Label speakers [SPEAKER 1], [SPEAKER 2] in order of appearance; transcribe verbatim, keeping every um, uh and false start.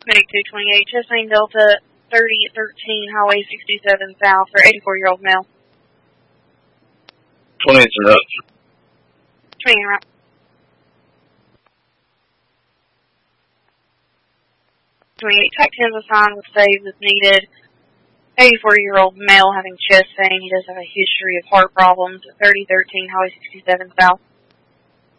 [SPEAKER 1] Medic two twenty-eight, chest pain Delta thirty thirteen, Highway sixty-seven South for eighty-four-year-old male.
[SPEAKER 2] twenty interrupt.
[SPEAKER 1] twenty interrupt. twenty-eight, Tech ten assigned with save as needed. eighty-four-year-old male having chest pain. He does have a history of heart problems. thirty thirteen, Highway sixty-seven South.